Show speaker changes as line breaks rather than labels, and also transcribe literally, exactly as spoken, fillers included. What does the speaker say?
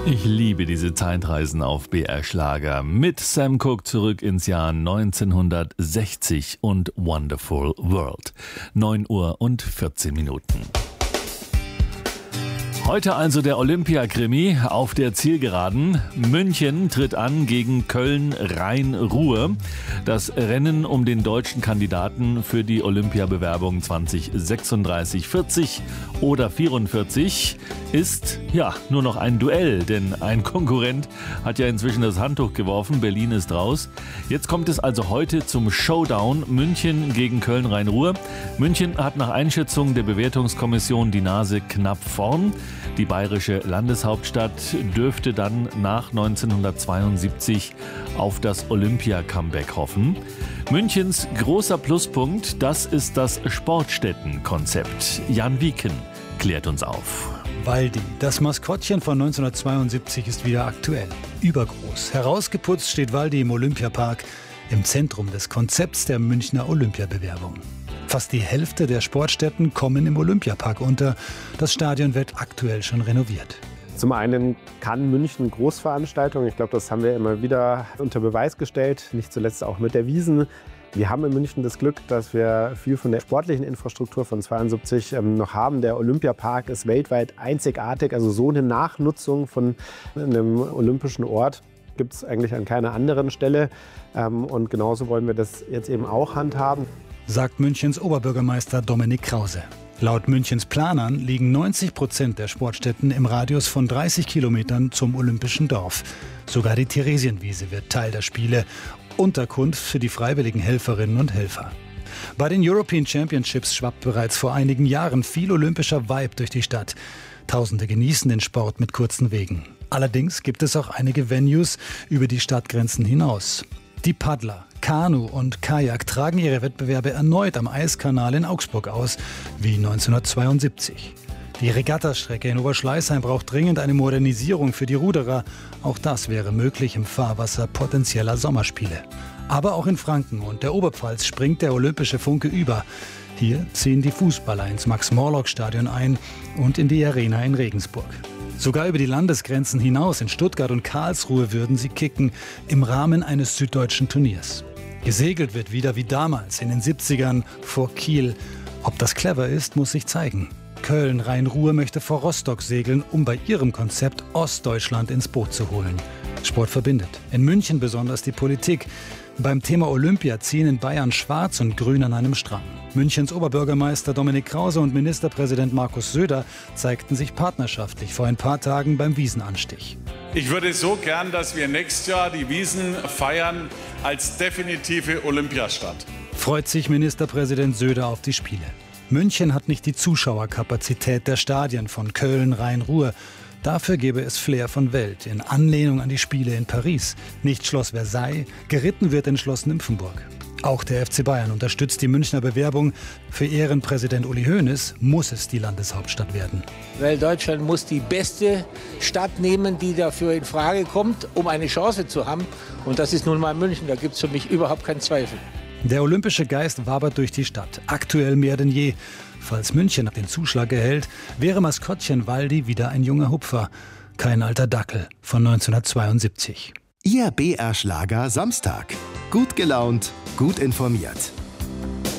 Ich liebe diese Zeitreisen auf B R Schlager. Mit Sam Cooke zurück ins Jahr neunzehnhundertsechzig und Wonderful World. neun Uhr und vierzehn Minuten. Heute also der Olympia-Krimi auf der Zielgeraden. München tritt an gegen Köln-Rhein-Ruhr. Das Rennen um den deutschen Kandidaten für die Olympiabewerbung zwanzig sechsunddreißig, vierzig oder vierundvierzig ist ja nur noch ein Duell, denn ein Konkurrent hat ja inzwischen das Handtuch geworfen. Berlin ist raus. Jetzt kommt es also heute zum Showdown München gegen Köln-Rhein-Ruhr. München hat nach Einschätzung der Bewertungskommission die Nase knapp vorn. Die bayerische Landeshauptstadt dürfte dann nach neunzehnhundertzweiundsiebzig auf das Olympia-Comeback hoffen. Münchens großer Pluspunkt, das ist das Sportstättenkonzept. Jan Wieken klärt uns auf.
Waldi, das Maskottchen von neunzehnhundertzweiundsiebzig, ist wieder aktuell. Übergroß. Herausgeputzt steht Waldi im Olympiapark, im Zentrum des Konzepts der Münchner Olympiabewerbung. Fast die Hälfte der Sportstätten kommen im Olympiapark unter. Das Stadion wird aktuell schon renoviert.
Zum einen kann München Großveranstaltungen, ich glaube, das haben wir immer wieder unter Beweis gestellt, nicht zuletzt auch mit der Wiesn. Wir haben in München das Glück, dass wir viel von der sportlichen Infrastruktur von zweiundsiebzig ähm, noch haben. Der Olympiapark ist weltweit einzigartig, also so eine Nachnutzung von einem olympischen Ort gibt es eigentlich an keiner anderen Stelle. Ähm, und genauso wollen wir das jetzt eben auch handhaben.
Sagt Münchens Oberbürgermeister Dominik Krause. Laut Münchens Planern liegen neunzig Prozent der Sportstätten im Radius von dreißig Kilometern zum Olympischen Dorf. Sogar die Theresienwiese wird Teil der Spiele. Unterkunft für die freiwilligen Helferinnen und Helfer. Bei den European Championships schwappt bereits vor einigen Jahren viel olympischer Vibe durch die Stadt. Tausende genießen den Sport mit kurzen Wegen. Allerdings gibt es auch einige Venues über die Stadtgrenzen hinaus. Die Paddler, Kanu und Kajak tragen ihre Wettbewerbe erneut am Eiskanal in Augsburg aus, wie neunzehnhundertzweiundsiebzig. Die Regattastrecke in Oberschleißheim braucht dringend eine Modernisierung für die Ruderer. Auch das wäre möglich im Fahrwasser potenzieller Sommerspiele. Aber auch in Franken und der Oberpfalz springt der olympische Funke über. Hier ziehen die Fußballer ins Max-Morlock-Stadion ein und in die Arena in Regensburg. Sogar über die Landesgrenzen hinaus in Stuttgart und Karlsruhe würden sie kicken im Rahmen eines süddeutschen Turniers. Gesegelt wird wieder wie damals in den siebzigern vor Kiel. Ob das clever ist, muss sich zeigen. Köln-Rhein-Ruhr möchte vor Rostock segeln, um bei ihrem Konzept Ostdeutschland ins Boot zu holen. Sport verbindet. In München besonders die Politik. Beim Thema Olympia ziehen in Bayern Schwarz und Grün an einem Strang. Münchens Oberbürgermeister Dominik Krause und Ministerpräsident Markus Söder zeigten sich partnerschaftlich vor ein paar Tagen beim Wiesenanstich.
Ich würde so gern, dass wir nächstes Jahr die Wiesn feiern als definitive Olympiastadt.
Freut sich Ministerpräsident Söder auf die Spiele. München hat nicht die Zuschauerkapazität der Stadien von Köln, Rhein-Ruhr. Dafür gäbe es Flair von Welt, in Anlehnung an die Spiele in Paris. Nicht Schloss Versailles, geritten wird in Schloss Nymphenburg. Auch der F C Bayern unterstützt die Münchner Bewerbung. Für Ehrenpräsident Uli Hoeneß muss es die Landeshauptstadt werden.
Weil Deutschland muss die beste Stadt nehmen, die dafür in Frage kommt, um eine Chance zu haben. Und das ist nun mal München, da gibt es für mich überhaupt keinen Zweifel.
Der olympische Geist wabert durch die Stadt, aktuell mehr denn je. Falls München den Zuschlag erhält, wäre Maskottchen Waldi wieder ein junger Hupfer. Kein alter Dackel von neunzehnhundertzweiundsiebzig.
Ihr B R Schlager Samstag. Gut gelaunt, gut informiert.